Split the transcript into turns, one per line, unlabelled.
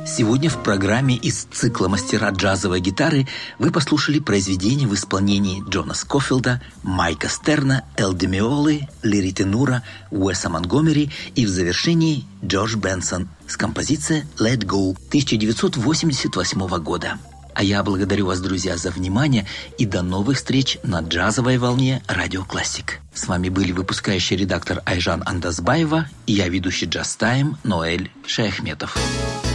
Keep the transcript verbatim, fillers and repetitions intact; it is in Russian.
Сегодня в программе из цикла «Мастера джазовой гитары» вы послушали произведения в исполнении Джона Скофилда, Майка Стерна, Эл Ди Меолы, Лири Тенура, Уэса Монтгомери и в завершении Джордж Бенсон с композицией «Let Go» тысяча девятьсот восемьдесят восьмого года. А я благодарю вас, друзья, за внимание и до новых встреч на джазовой волне Радио Классик. С вами были выпускающий редактор Айжан Андазбаева и я, ведущий Джаз Тайм Ноэль Шаяхметов.